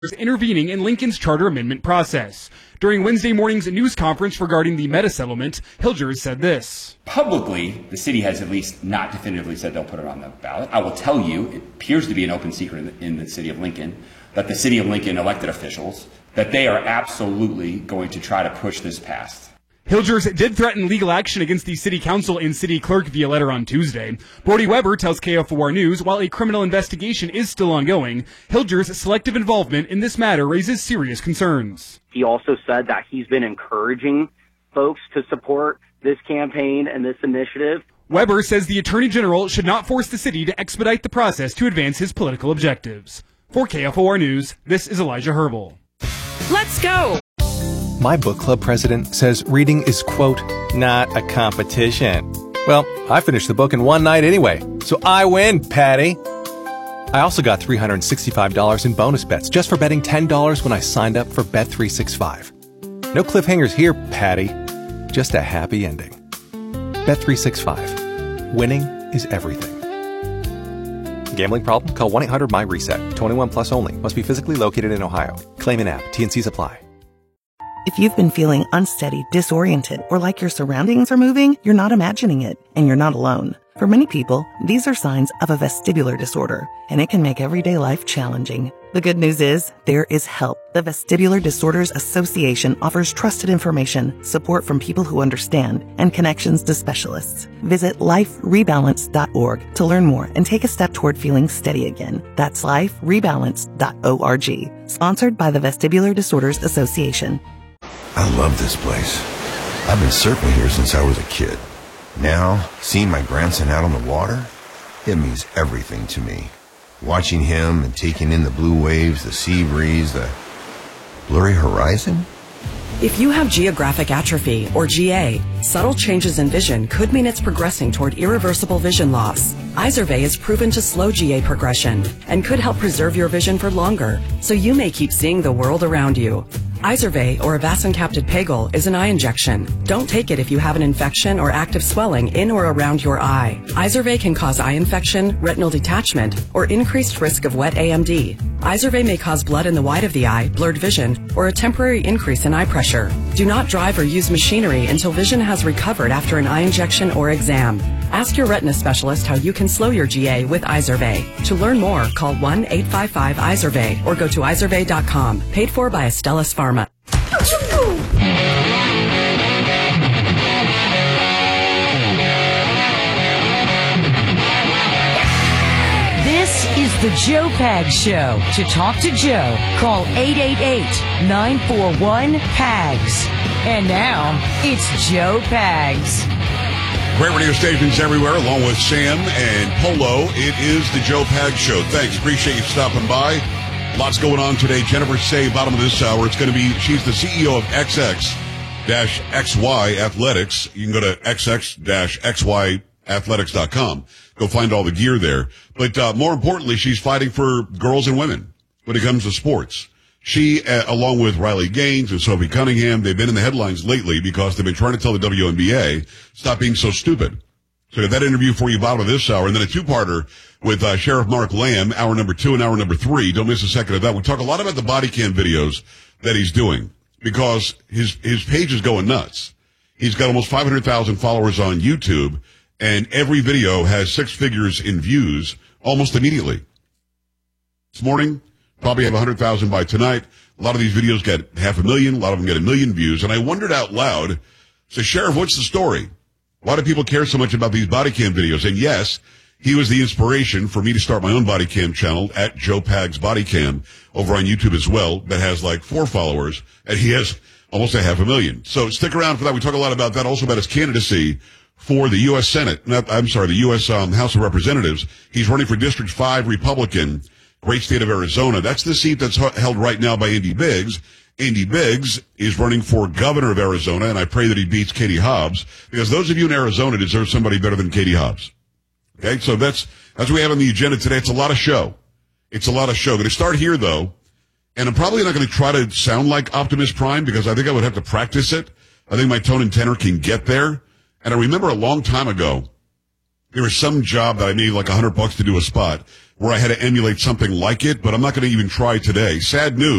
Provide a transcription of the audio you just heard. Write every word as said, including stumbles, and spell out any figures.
intervening in Lincoln's charter amendment process. During Wednesday morning's news conference regarding the Meta settlement, Hilgers said this. Publicly, the city has at least not definitively said they'll put it on the ballot. I will tell you, it appears to be an open secret in the, in the city of Lincoln, that the city of Lincoln elected officials, that they are absolutely going to try to push this past. Hilgers did threaten legal action against the city council and city clerk via letter on Tuesday. Brody Weber tells K F O R News while a criminal investigation is still ongoing, Hilgers' selective involvement in this matter raises serious concerns. He also said that he's been encouraging folks to support this campaign and this initiative. Weber says the Attorney General should not force the city to expedite the process to advance his political objectives. For K F O R News, this is Elijah Herbal. Let's go! My book club president says reading is, quote, not a competition. Well, I finished the book in one night anyway, so I win, Patty. I also got three hundred sixty-five dollars in bonus bets just for betting ten dollars when I signed up for Bet three sixty-five. No cliffhangers here, Patty. Just a happy ending. Bet three sixty-five. Winning is everything. Gambling problem? Call one eight hundred my reset. twenty-one plus only. Must be physically located in Ohio. Claim in app. T and Cs apply. If you've been feeling unsteady, disoriented, or like your surroundings are moving, you're not imagining it, and you're not alone. For many people, these are signs of a vestibular disorder, and it can make everyday life challenging. The good news is, there is help. The Vestibular Disorders Association offers trusted information, support from people who understand, and connections to specialists. Visit life rebalance dot org to learn more and take a step toward feeling steady again. That's life rebalance dot org. Sponsored by the Vestibular Disorders Association. I love this place. I've been surfing here since I was a kid. Now, seeing my grandson out on the water, it means everything to me. Watching him and taking in the blue waves, the sea breeze, the blurry horizon. If you have geographic atrophy, or G A, subtle changes in vision could mean it's progressing toward irreversible vision loss. Izervay is proven to slow G A progression and could help preserve your vision for longer, so you may keep seeing the world around you. Izervay, or avacincaptad pegol, is an eye injection. Don't take it if you have an infection or active swelling in or around your eye. Izervay can cause eye infection, retinal detachment, or increased risk of wet A M D. Izervay may cause blood in the white of the eye, blurred vision, or a temporary increase in eye pressure. Do not drive or use machinery until vision has recovered after an eye injection or exam. Ask your retina specialist how you can slow your G A with Izervay. To learn more, call one eight five five Izervay or go to izervay dot com. Paid for by Astellas Pharma. This is the Joe Pags Show. To talk to Joe, call eight eight eight, nine four one, P A G S. And now, it's Joe Pags. Great radio stations everywhere, along with Sam and Polo. It is the Joe Pags Show. Thanks. Appreciate you stopping by. Lots going on today. Jennifer Say, bottom of this hour, it's going to be, she's the C E O of X X X Y Athletics. You can go to X X X Y athletics dot com. Go find all the gear there. But uh, more importantly, she's fighting for girls and women when it comes to sports. She, uh, along with Riley Gaines and Sophie Cunningham, they've been in the headlines lately because they've been trying to tell the W N B A, stop being so stupid. So that interview for you bottom of this hour, and then a two-parter with uh, Sheriff Mark Lamb, hour number two and hour number three. Don't miss a second of that. We talk a lot about the body cam videos that he's doing because his his page is going nuts. He's got almost five hundred thousand followers on YouTube, and every video has six figures in views almost immediately. This morning, probably have one hundred thousand by tonight. A lot of these videos get half a million. A lot of them get a million views. And I wondered out loud, so Sheriff, what's the story? Why do people care so much about these body cam videos? And yes, he was the inspiration for me to start my own body cam channel at Joe Pags Body Cam over on YouTube as well. That has like four followers, and he has almost a half a million. So stick around for that. We talk a lot about that, also about his candidacy for the U S Senate. Not, I'm sorry, the U S Um, House of Representatives. He's running for District five Republican, great state of Arizona. That's the seat that's held right now by Andy Biggs. Andy Biggs is running for governor of Arizona, and I pray that he beats Katie Hobbs, because those of you in Arizona deserve somebody better than Katie Hobbs. Okay, so that's that's what we have on the agenda today. It's a lot of show. It's a lot of show. Going to start here, though, and I'm probably not going to try to sound like Optimus Prime, because I think I would have to practice it. I think my tone and tenor can get there. And I remember a long time ago, there was some job that I needed like a hundred bucks to do a spot where I had to emulate something like it, but I'm not going to even try today. Sad news.